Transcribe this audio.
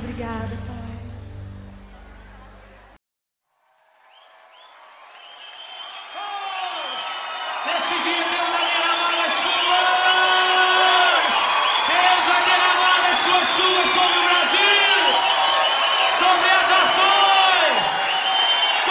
Obrigada, Pai. Esse dia Deus vai derramar as chuvas! Deus vai derramar as suas chuvas sobre